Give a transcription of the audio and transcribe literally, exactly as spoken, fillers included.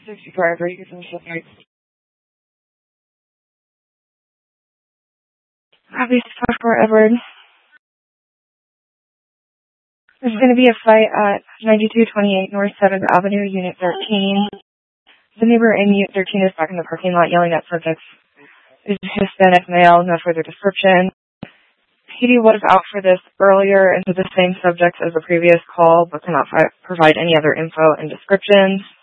sixty-five, ready to finish up night. Copy for Edward. There's going to be a fight at ninety-two twenty-eight North seventh Avenue, Unit thirteen. The neighbor in Unit thirteen is back in the parking lot yelling at subjects. Is Hispanic male, no further description. P D was out for this earlier into the same subjects as the previous call, but cannot fi- provide any other info and descriptions.